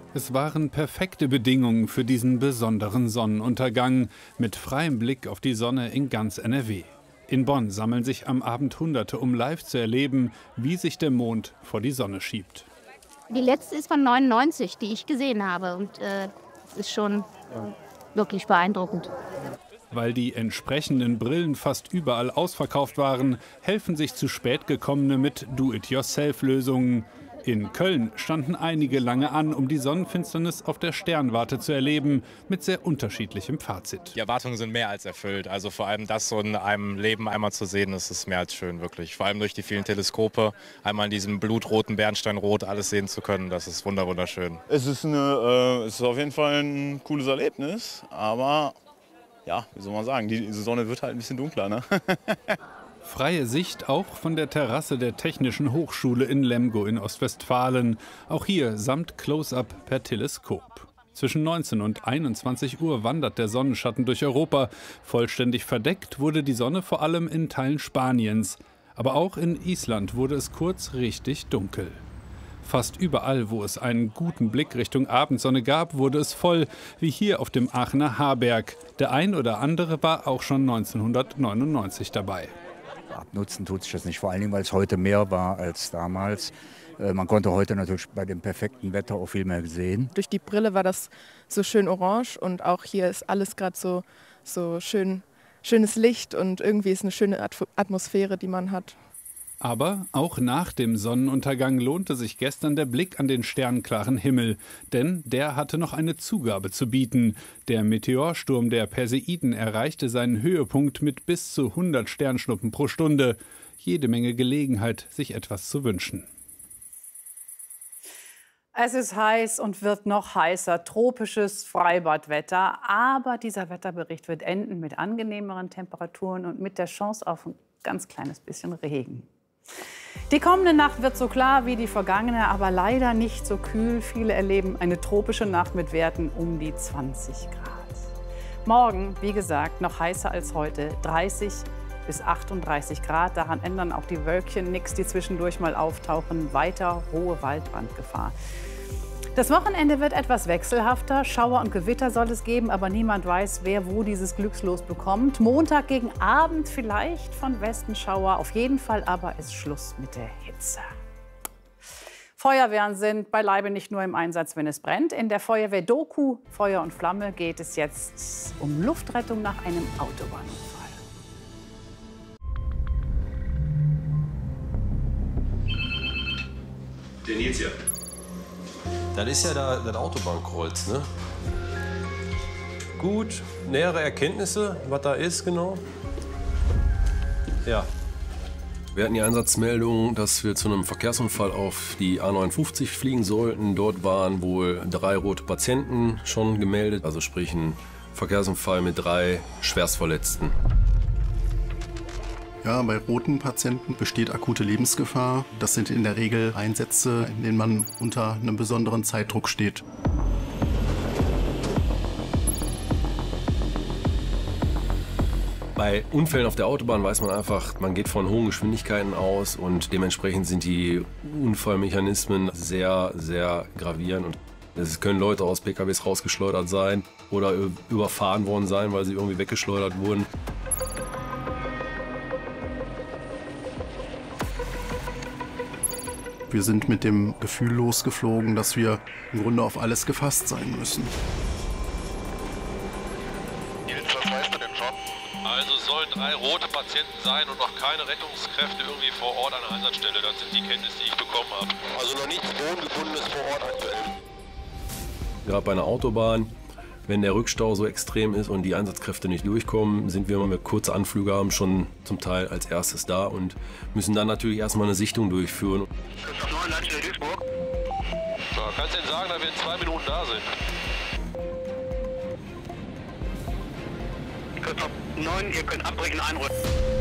Es waren perfekte Bedingungen für diesen besonderen Sonnenuntergang mit freiem Blick auf die Sonne in ganz NRW. In Bonn sammeln sich am Abend Hunderte, um live zu erleben, wie sich der Mond vor die Sonne schiebt. Die letzte ist von 99, die ich gesehen habe. Und es ist schon wirklich beeindruckend. Weil die entsprechenden Brillen fast überall ausverkauft waren, helfen sich zu spät gekommene mit Do-it-yourself-Lösungen. In Köln standen einige lange an, um die Sonnenfinsternis auf der Sternwarte zu erleben, mit sehr unterschiedlichem Fazit. Die Erwartungen sind mehr als erfüllt. Also vor allem das so in einem Leben einmal zu sehen, das ist mehr als schön, wirklich. Vor allem durch die vielen Teleskope, einmal in diesem blutroten Bernsteinrot alles sehen zu können, das ist wunderschön. Es ist auf jeden Fall ein cooles Erlebnis, aber ja, wie soll man sagen, die Sonne wird halt ein bisschen dunkler, ne? Freie Sicht auch von der Terrasse der Technischen Hochschule in Lemgo in Ostwestfalen. Auch hier samt Close-up per Teleskop. Zwischen 19 und 21 Uhr wandert der Sonnenschatten durch Europa. Vollständig verdeckt wurde die Sonne vor allem in Teilen Spaniens. Aber auch in Island wurde es kurz richtig dunkel. Fast überall, wo es einen guten Blick Richtung Abendsonne gab, wurde es voll, wie hier auf dem Aachener Haarberg. Der ein oder andere war auch schon 1999 dabei. Abnutzen tut sich das nicht, vor allen Dingen, weil es heute mehr war als damals. Man konnte heute natürlich bei dem perfekten Wetter auch viel mehr sehen. Durch die Brille war das so schön orange und auch hier ist alles gerade so schönes Licht und irgendwie ist eine schöne Atmosphäre, die man hat. Aber auch nach dem Sonnenuntergang lohnte sich gestern der Blick an den sternklaren Himmel. Denn der hatte noch eine Zugabe zu bieten. Der Meteorsturm der Perseiden erreichte seinen Höhepunkt mit bis zu 100 Sternschnuppen pro Stunde. Jede Menge Gelegenheit, sich etwas zu wünschen. Es ist heiß und wird noch heißer, tropisches Freibadwetter. Aber dieser Wetterbericht wird enden mit angenehmeren Temperaturen und mit der Chance auf ein ganz kleines bisschen Regen. Die kommende Nacht wird so klar wie die vergangene, aber leider nicht so kühl. Viele erleben eine tropische Nacht mit Werten um die 20 Grad. Morgen, wie gesagt, noch heißer als heute, 30 bis 38 Grad. Daran ändern auch die Wölkchen nichts, die zwischendurch mal auftauchen. Weiter hohe Waldbrandgefahr. Das Wochenende wird etwas wechselhafter. Schauer und Gewitter soll es geben, aber niemand weiß, wer wo dieses Glückslos bekommt. Montag gegen Abend vielleicht von Westen Schauer. Auf jeden Fall aber ist Schluss mit der Hitze. Feuerwehren sind beileibe nicht nur im Einsatz, wenn es brennt. In der Feuerwehr-Doku Feuer und Flamme geht es jetzt um Luftrettung nach einem Autobahnunfall. Der Nils hier. Das ist ja da das Autobahnkreuz, ne? Gut, nähere Erkenntnisse, was da ist genau? Ja. Wir hatten die Einsatzmeldung, dass wir zu einem Verkehrsunfall auf die A59 fliegen sollten. Dort waren wohl 3 rote Patienten schon gemeldet, also sprich ein Verkehrsunfall mit 3 Schwerstverletzten. Ja, bei roten Patienten besteht akute Lebensgefahr. Das sind in der Regel Einsätze, in denen man unter einem besonderen Zeitdruck steht. Bei Unfällen auf der Autobahn weiß man einfach, man geht von hohen Geschwindigkeiten aus und dementsprechend sind die Unfallmechanismen sehr, sehr gravierend. Und es können Leute aus PKWs rausgeschleudert sein oder überfahren worden sein, weil sie irgendwie weggeschleudert wurden. Wir sind mit dem Gefühl losgeflogen, dass wir im Grunde auf alles gefasst sein müssen. Also es sollen 3 rote Patienten sein und noch keine Rettungskräfte irgendwie vor Ort an der Einsatzstelle. Das sind die Kenntnisse, die ich bekommen habe. Also noch nichts Wohngebundenes vor Ort aktuell. Gerade bei einer Autobahn, wenn der Rückstau so extrem ist und die Einsatzkräfte nicht durchkommen, sind wir, wenn wir kurze Anflüge haben, schon zum Teil als erstes da und müssen dann natürlich erstmal eine Sichtung durchführen. So, kannst du denn sagen, dass wir in 2 Minuten da sind? 9, ihr könnt abbrechen, einrücken.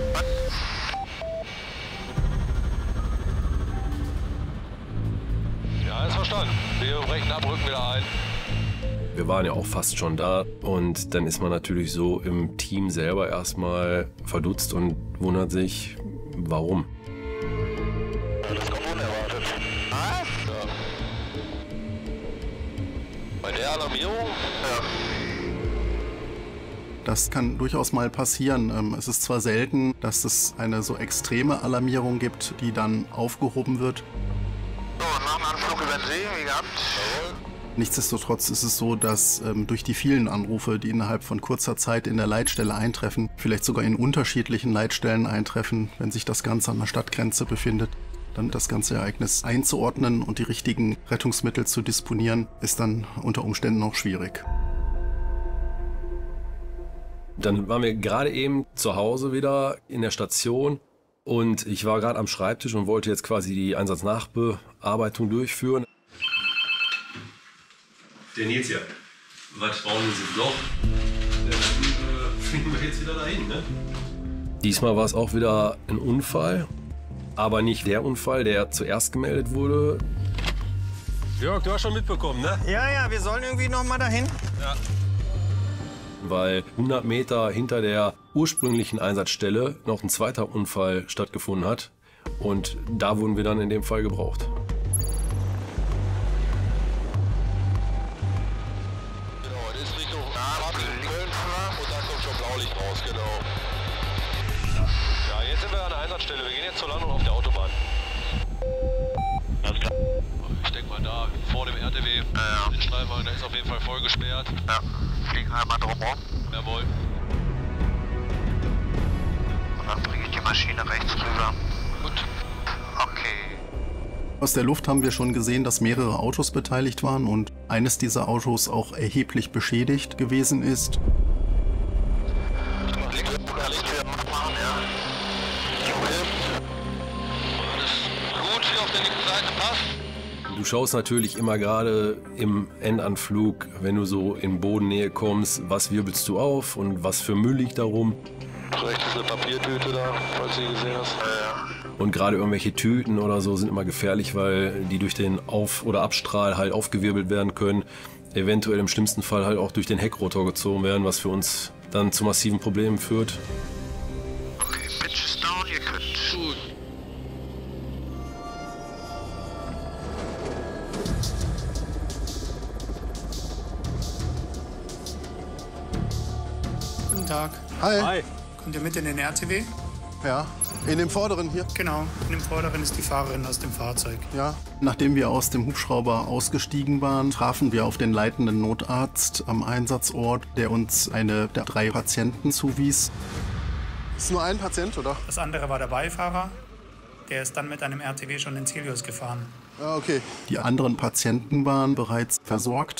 Ja, ist verstanden. Wir brechen ab, rücken wieder ein. Wir waren ja auch fast schon da und dann ist man natürlich so im Team selber erstmal verdutzt und wundert sich, warum. Das kommt unerwartet. Was? Bei der Alarmierung? Ja. Das kann durchaus mal passieren. Es ist zwar selten, dass es eine so extreme Alarmierung gibt, die dann aufgehoben wird. So, nach dem Anflug über den See, wie gehabt. Nichtsdestotrotz ist es so, dass durch die vielen Anrufe, die innerhalb von kurzer Zeit in der Leitstelle eintreffen, vielleicht sogar in unterschiedlichen Leitstellen eintreffen, wenn sich das Ganze an der Stadtgrenze befindet, dann das ganze Ereignis einzuordnen und die richtigen Rettungsmittel zu disponieren, ist dann unter Umständen auch schwierig. Dann waren wir gerade eben zu Hause wieder in der Station und ich war gerade am Schreibtisch und wollte jetzt quasi die Einsatznachbearbeitung durchführen. Der Nils hier, was bauen dieses Loch? Dann fliegen wir jetzt wieder dahin, ne? Diesmal war es auch wieder ein Unfall, aber nicht der Unfall, der zuerst gemeldet wurde. Jörg, du hast schon mitbekommen, ne? Ja, wir sollen irgendwie noch mal dahin. Ja. Weil 100 Meter hinter der ursprünglichen Einsatzstelle noch ein zweiter Unfall stattgefunden hat. Und da wurden wir dann in dem Fall gebraucht. Genau, das ist Richtung Köln und da kommt schon Blaulicht raus, genau. Ja, jetzt sind wir an der Einsatzstelle. Wir gehen jetzt zur Landung auf der Autobahn. Alles klar. Ich denke mal da, vor dem RTW, den Streifenwagen, der ist auf jeden Fall voll gesperrt. Ja, fliegen wir mal drum rum. Jawohl. Und dann bringe ich die Maschine rechts rüber. Gut. Okay. Aus der Luft haben wir schon gesehen, dass mehrere Autos beteiligt waren und eines dieser Autos auch erheblich beschädigt gewesen ist. Du schaust natürlich immer gerade im Endanflug, wenn du so in Bodennähe kommst, was wirbelst du auf und was für Müll liegt da rum. Rechts ist eine Papiertüte da, falls du die gesehen hast. Und gerade irgendwelche Tüten oder so sind immer gefährlich, weil die durch den Auf- oder Abstrahl halt aufgewirbelt werden können. Eventuell im schlimmsten Fall halt auch durch den Heckrotor gezogen werden, was für uns dann zu massiven Problemen führt. Okay, Pitch ist down, ihr könnt. Gut. Guten Tag. Hi. Hi. Kommt ihr mit in den RTW? Ja, in dem vorderen hier? Genau, in dem vorderen ist die Fahrerin aus dem Fahrzeug. Ja. Nachdem wir aus dem Hubschrauber ausgestiegen waren, trafen wir auf den leitenden Notarzt am Einsatzort, der uns eine der 3 Patienten zuwies. Ist nur ein Patient, oder? Das andere war der Beifahrer. Der ist dann mit einem RTW schon ins Helios gefahren. Ah, okay. Die anderen Patienten waren bereits versorgt.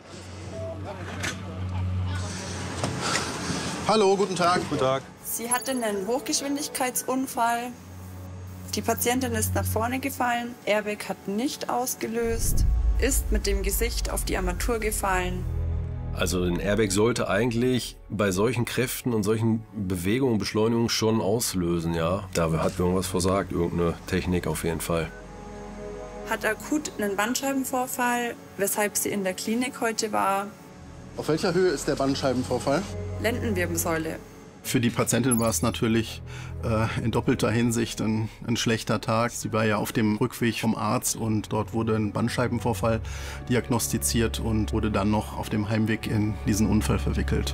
Hallo, guten Tag. Guten Tag. Sie hatte einen Hochgeschwindigkeitsunfall. Die Patientin ist nach vorne gefallen. Airbag hat nicht ausgelöst. Ist mit dem Gesicht auf die Armatur gefallen. Also ein Airbag sollte eigentlich bei solchen Kräften und solchen Bewegungen und Beschleunigungen schon auslösen, ja. Da hat irgendwas versagt, irgendeine Technik auf jeden Fall. Hat akut einen Bandscheibenvorfall, weshalb sie in der Klinik heute war. Auf welcher Höhe ist der Bandscheibenvorfall? Lendenwirbelsäule. Für die Patientin war es natürlich in doppelter Hinsicht ein schlechter Tag. Sie war ja auf dem Rückweg vom Arzt und dort wurde ein Bandscheibenvorfall diagnostiziert und wurde dann noch auf dem Heimweg in diesen Unfall verwickelt.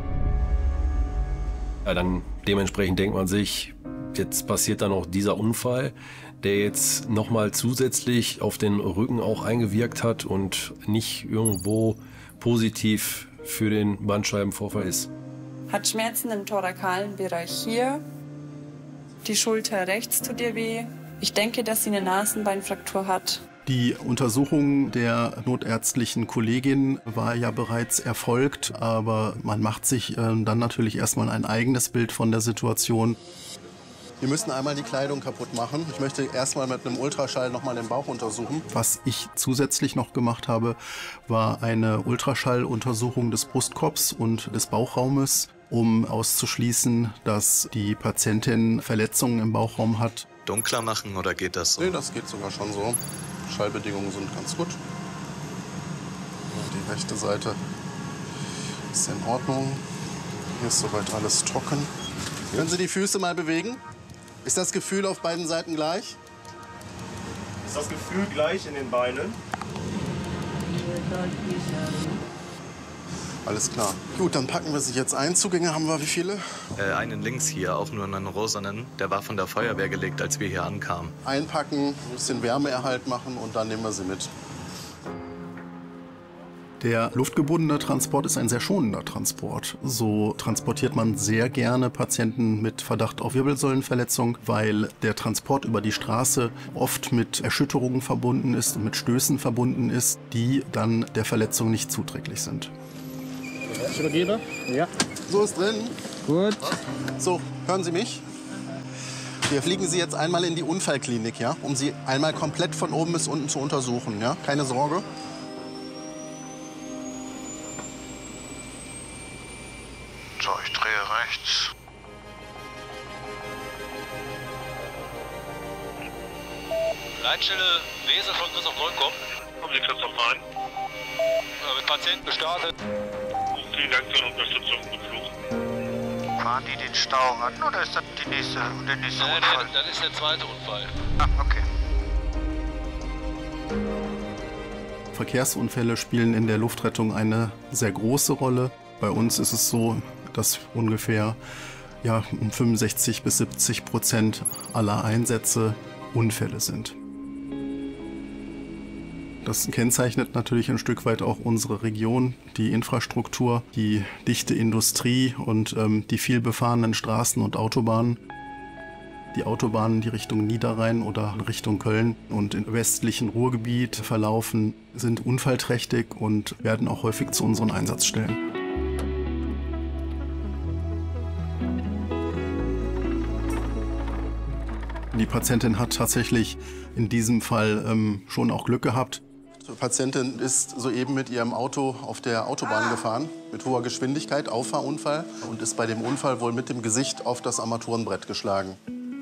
Ja, dann dementsprechend denkt man sich, jetzt passiert dann auch dieser Unfall, der jetzt nochmal zusätzlich auf den Rücken auch eingewirkt hat und nicht irgendwo positiv für den Bandscheibenvorfall ist. Hat Schmerzen im thorakalen Bereich hier. Die Schulter rechts tut ihr weh. Ich denke, dass sie eine Nasenbeinfraktur hat. Die Untersuchung der notärztlichen Kollegin war ja bereits erfolgt, aber man macht sich dann natürlich erstmal ein eigenes Bild von der Situation. Wir müssen einmal die Kleidung kaputt machen. Ich möchte erstmal mit einem Ultraschall nochmal den Bauch untersuchen. Was ich zusätzlich noch gemacht habe, war eine Ultraschalluntersuchung des Brustkorbs und des Bauchraumes, um auszuschließen, dass die Patientin Verletzungen im Bauchraum hat. Dunkler machen oder geht das so? Nee, das geht sogar schon so. Schallbedingungen sind ganz gut. Die rechte Seite ist in Ordnung. Hier ist soweit alles trocken. Können Sie die Füße mal bewegen? Ist das Gefühl auf beiden Seiten gleich? Ist das Gefühl gleich in den Beinen? Alles klar. Gut, dann packen wir sie jetzt ein. Zugänge haben wir wie viele? Einen links hier, auch nur einen rosanen. Der war von der Feuerwehr gelegt, als wir hier ankamen. Einpacken, ein bisschen Wärmeerhalt machen und dann nehmen wir sie mit. Der luftgebundene Transport ist ein sehr schonender Transport. So transportiert man sehr gerne Patienten mit Verdacht auf Wirbelsäulenverletzung, weil der Transport über die Straße oft mit Erschütterungen verbunden ist und mit Stößen verbunden ist, die dann der Verletzung nicht zuträglich sind. Ich übergebe? Ja. So ist drin. Gut. So, hören Sie mich? Wir fliegen Sie jetzt einmal in die Unfallklinik, ja? Um Sie einmal komplett von oben bis unten zu untersuchen. Ja? Keine Sorge. So, ich drehe rechts. Leitstelle Wesel von Christoph Neukomm. Kommen Sie Christoph rein. Mit Patienten gestartet. Vielen Dank für Ihre Unterstützung und Flug. Fahren die den Stau ran oder ist das der nächste Unfall? Das ist der zweite Unfall. Ah, okay. Verkehrsunfälle spielen in der Luftrettung eine sehr große Rolle. Bei uns ist es so, dass ungefähr 65 bis 70% aller Einsätze Unfälle sind. Das kennzeichnet natürlich ein Stück weit auch unsere Region, die Infrastruktur, die dichte Industrie und die viel befahrenen Straßen und Autobahnen. Die Autobahnen, die Richtung Niederrhein oder Richtung Köln und im westlichen Ruhrgebiet verlaufen, sind unfallträchtig und werden auch häufig zu unseren Einsatzstellen. Die Patientin hat tatsächlich in diesem Fall schon auch Glück gehabt. Die Patientin ist soeben mit ihrem Auto auf der Autobahn gefahren, mit hoher Geschwindigkeit, Auffahrunfall, und ist bei dem Unfall wohl mit dem Gesicht auf das Armaturenbrett geschlagen.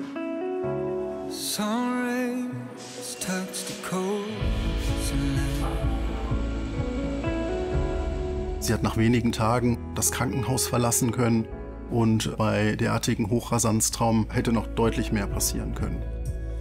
Sie hat nach wenigen Tagen das Krankenhaus verlassen können und bei derartigen Hochrasanztraumen hätte noch deutlich mehr passieren können.